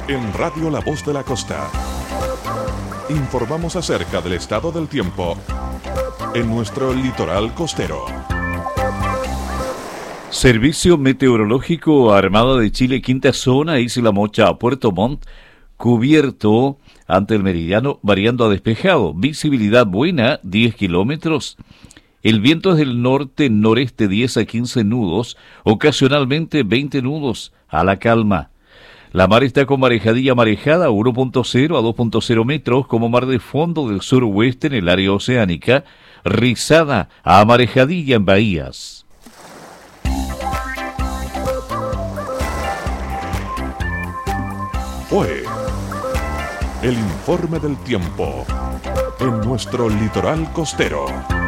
En Radio La Voz de la Costa informamos acerca del estado del tiempo en nuestro litoral costero. Servicio Meteorológico Armada de Chile, Quinta Zona, Isla Mocha, Puerto Montt, cubierto ante el meridiano, variando a despejado. Visibilidad buena, 10 kilómetros. El viento es del norte-noreste, 10 a 15 nudos, ocasionalmente 20 nudos, a la calma. La mar está con marejadilla marejada 1.0 a 2.0 metros, como mar de fondo del suroeste en el área oceánica, rizada a marejadilla en bahías. Fue el informe del tiempo en nuestro litoral costero.